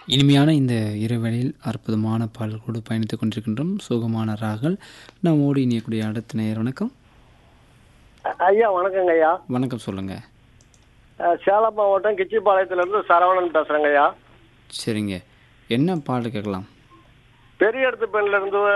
இனிமையான இந்த இரவலில் அற்புதமான பாடல்களோடு பயணித்துக் கொண்டிருக்கின்றோம். சுகமான ராகல் நம்மோடு இணையக்கூடிய அடுத்த நேயர். வணக்கம். ஐயா வணக்கங்க ஐயா. வணக்கம், சொல்லுங்க. சேலம் மாவட்டம் கிச்சிபாளையத்திலிருந்து சரவணன் பேசுறேங்க ஐயா. சரிங்க, என்ன பாடல் கேட்கலாம்? பெரிய இடத்து பெண்ல இருந்து